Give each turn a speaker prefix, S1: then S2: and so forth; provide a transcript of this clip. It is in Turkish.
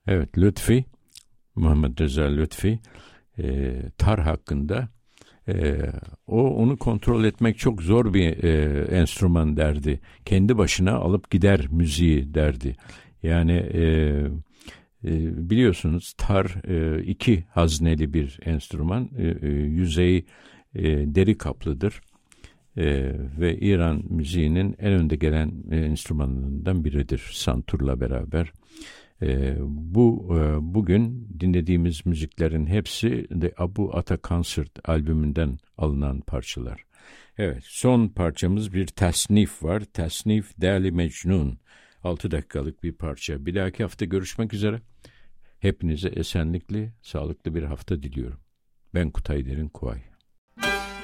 S1: Evet, Lütfi, Muhammed Reza Lütfi, tar hakkında, onu kontrol etmek çok zor bir enstrüman derdi. Kendi başına alıp gider müziği derdi. Yani biliyorsunuz tar iki hazneli bir enstrüman, yüzeyi deri kaplıdır. Ve İran müziğinin en önde gelen enstrümanlarından biridir santurla beraber. Bugün dinlediğimiz müziklerin hepsi de Abu Ata Concert albümünden alınan parçalar. Evet, son parçamız bir tasnif var. Tasnif Deli Mecnun. 6 dakikalık bir parça. Bir dahaki hafta görüşmek üzere. Hepinize esenlikli, sağlıklı bir hafta diliyorum. Ben Kutay Derin Kuay.